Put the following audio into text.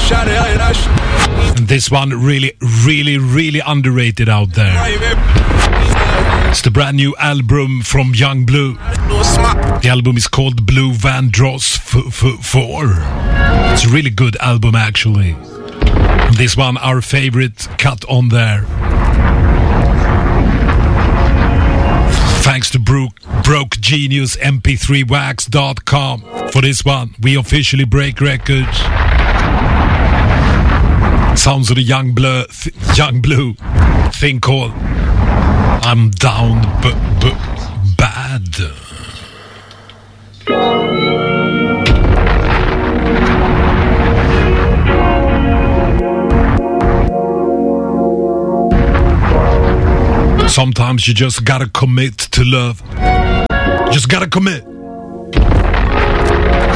And this one really underrated out there. It's the brand new album from Young Blue. The album is called Blue Van Dross 4. It's a really good album actually. And this one, our favorite cut on there. Thanks to Broke Genius MP3wax.com for this one. We officially break records. Sounds of the Young Blue thing called I'm Down Bad. Sometimes you just gotta commit to love. Just gotta commit.